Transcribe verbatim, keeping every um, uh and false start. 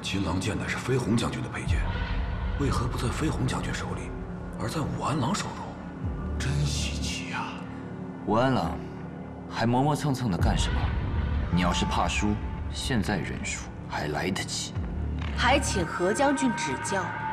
秦郎剑乃是飞鸿将军的佩剑，为何不在飞鸿将军手里，而在武安郎手中？真稀奇呀！ 武安郎，还磨磨蹭蹭的干什么？你要是怕输，现在认输还来得及。 还请何将军指教。